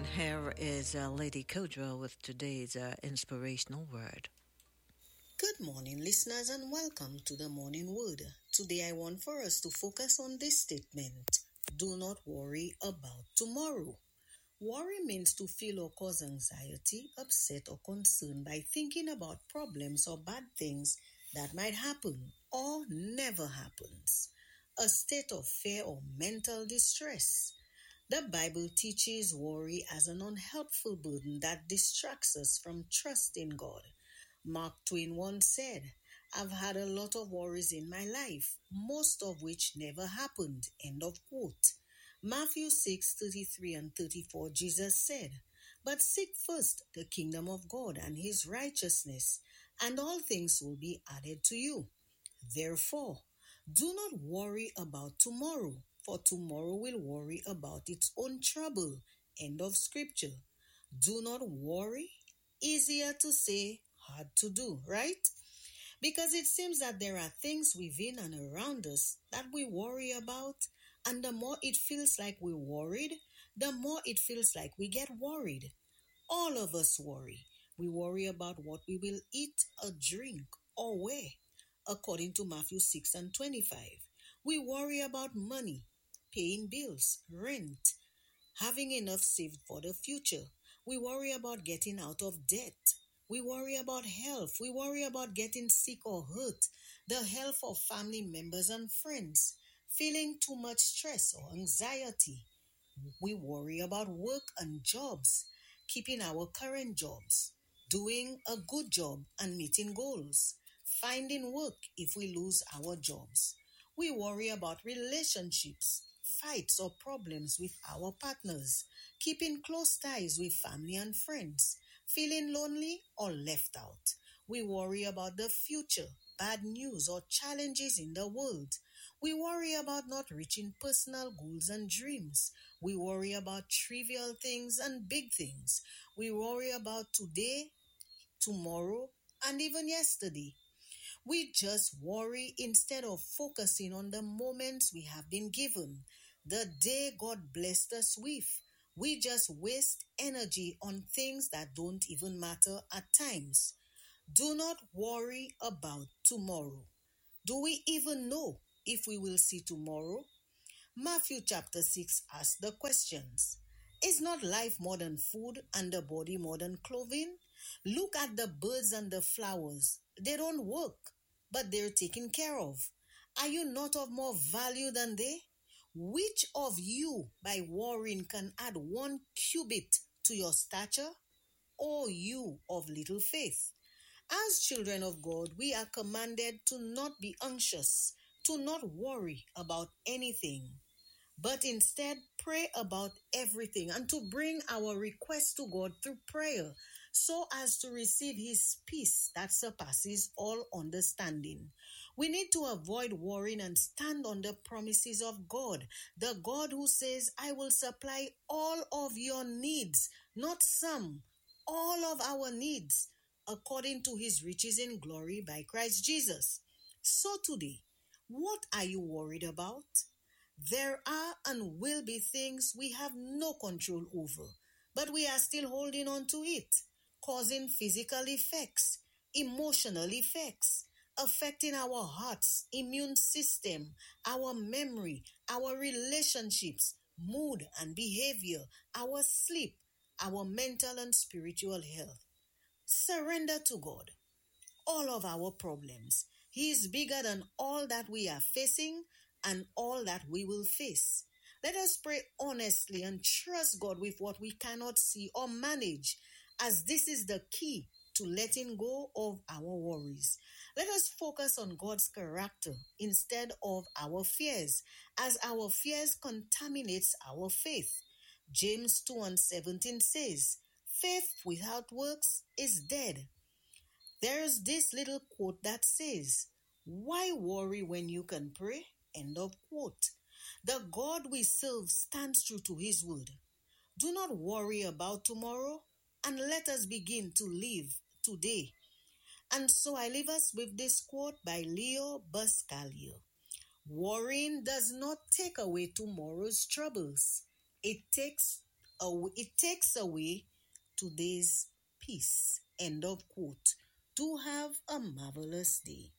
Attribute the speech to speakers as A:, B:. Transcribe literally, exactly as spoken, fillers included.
A: here is uh, Lady Kodra with today's uh, inspirational word.
B: Good morning, listeners, and welcome to the Morning Word. Today, I want for us to focus on this statement: do not worry about tomorrow. Worry means to feel or cause anxiety, upset, or concern by thinking about problems or bad things that might happen or never happens. A state of fear or mental distress. The Bible teaches worry as an unhelpful burden that distracts us from trusting God. Mark Twain once said, "I've had a lot of worries in my life, most of which never happened." End of quote. Matthew six thirty-three and thirty-four, Jesus said, "But seek first the kingdom of God and his righteousness, and all things will be added to you." Therefore, do not worry about tomorrow, for tomorrow will worry about its own trouble. End of scripture. Do not worry. Easier to say, hard to do, right? Because it seems that there are things within and around us that we worry about, and the more it feels like we're worried, the more it feels like we get worried. All of us worry. We worry about what we will eat or drink or wear, according to Matthew six and twenty-five. We worry about money, paying bills, rent, having enough saved for the future. We worry about getting out of debt. We worry about health. We worry about getting sick or hurt, the health of family members and friends, feeling too much stress or anxiety. We worry about work and jobs, keeping our current jobs, doing a good job and meeting goals, finding work if we lose our jobs. We worry about relationships, fights or problems with our partners, keeping close ties with family and friends, feeling lonely or left out. We worry about the future, bad news or challenges in the world. We worry about not reaching personal goals and dreams. We worry about trivial things and big things. We worry about today, tomorrow, and even yesterday. We just worry instead of focusing on the moments we have been given, the day God blessed us with. We just waste energy on things that don't even matter at times. Do not worry about tomorrow. Do we even know if we will see tomorrow? Matthew chapter six asks the questions. Is not life more than food and the body more than clothing? Look at the birds and the flowers. They don't work, but they're taken care of. Are you not of more value than they? Which of you, by worrying, can add one cubit to your stature? O you of little faith? As children of God, we are commanded to not be anxious, to not worry about anything, but instead pray about everything and to bring our requests to God through prayer so as to receive his peace that surpasses all understanding. We need to avoid worrying and stand on the promises of God, the God who says, "I will supply all of your needs," not some, all of our needs, according to his riches in glory by Christ Jesus. So today, what are you worried about? There are and will be things we have no control over, but we are still holding on to it, causing physical effects, emotional effects, affecting our hearts, immune system, our memory, our relationships, mood and behavior, our sleep, our mental and spiritual health. Surrender to God all of our problems. He is bigger than all that we are facing and all that we will face. Let us pray honestly and trust God with what we cannot see or manage, as this is the key to letting go of our worries. Let us focus on God's character instead of our fears, as our fears contaminates our faith. James two and seventeen says, "Faith without works is dead." There's this little quote that says, "Why worry when you can pray?" End of quote. The God we serve stands true to his word. Do not worry about tomorrow, and let us begin to live today. And so I leave us with this quote by Leo Buscaglia. Worrying does not take away tomorrow's troubles. It takes aw- it takes away today's peace. End of quote. Do have a marvelous day.